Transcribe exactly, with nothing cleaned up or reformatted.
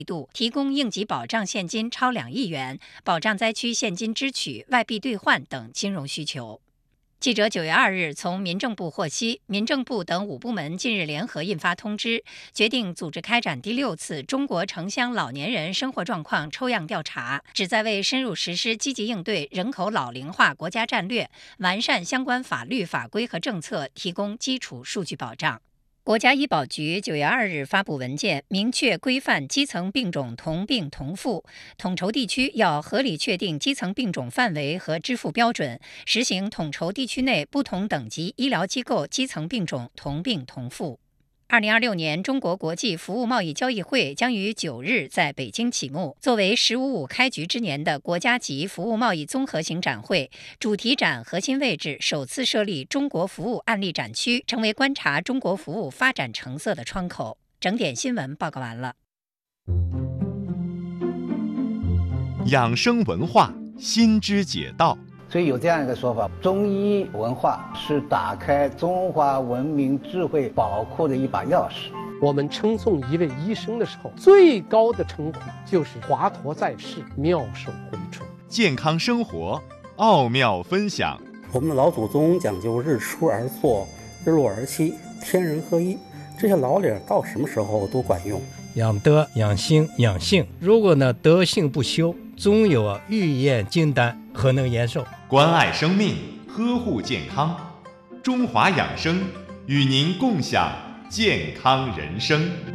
度，提供应急保障现金超两亿元，保障灾区现金支取、外币兑换等金融需求。记者九月二日从民政部获悉，民政部等五部门近日联合印发通知，决定组织开展第六次中国城乡老年人生活状况抽样调查，旨在为深入实施积极应对人口老龄化国家战略、完善相关法律法规和政策提供基础数据保障。国家医保局九月二日发布文件，明确规范基层病种同病同付，统筹地区要合理确定基层病种范围和支付标准，实行统筹地区内不同等级医疗机构基层病种同病同付。二零二六年中国国际服务贸易交易会将于九日在北京启幕。作为“十五五”开局之年的国家级服务贸易综合型展会，主题展核心位置首次设立中国服务案例展区，成为观察中国服务发展成色的窗口。整点新闻报告完了。 养生文化，心之解道。 所以有这样一个说法，中医文化是打开中华文明智慧宝库的一把钥匙。 我们称颂一位医生的时候，最高的称呼就是华佗在世，妙手回春。 健康生活，奥妙分享。 我们的老祖宗讲究日出而作，日落而息，天人合一，这些老理到什么时候都管用。 养德、养心、养性，如果呢德性不修，总有啊欲验金丹，何能延寿？ 关爱生命，呵护健康，中华养生与您共享健康人生。